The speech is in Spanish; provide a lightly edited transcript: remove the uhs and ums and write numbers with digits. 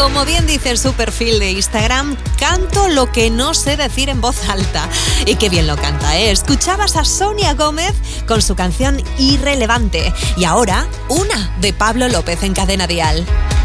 Como bien dice en su perfil de Instagram, canto lo que no sé decir en voz alta. Y qué bien lo canta, ¿eh? Escuchabas a Sonia Gómez con su canción Irrelevante. Y ahora, una de Pablo López en Cadena Dial.